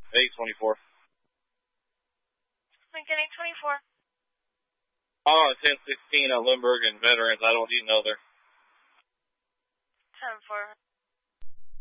824. Lincoln 824. Oh, 1016 at Lindbergh and Veterans. I don't even know there. 10-4.